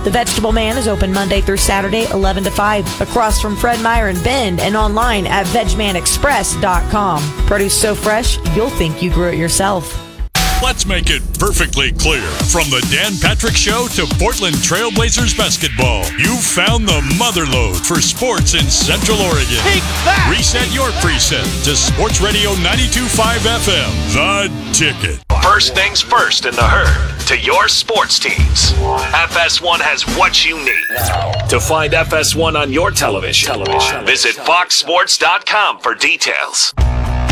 The Vegetable Man is open Monday through Saturday, 11 to 5, across from Fred Meyer in Bend, and online at VegManExpress.com. Produce so fresh, you'll think you grew it yourself. Let's make it perfectly clear. From the Dan Patrick Show to Portland Trailblazers basketball, you've found the motherlode for sports in Central Oregon. Take that! Reset your preset to Sports Radio 92.5 FM, The Ticket. First things first in the herd to your sports teams. FS1 has what you need. To find FS1 on your television, visit foxsports.com for details.